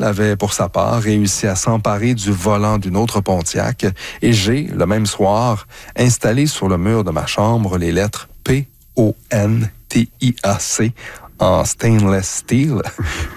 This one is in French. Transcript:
avait, pour sa part, réussi à s'emparer du volant d'une autre Pontiac et j'ai, le même soir, installé sur le mur de ma chambre les lettres Pontiac en stainless steel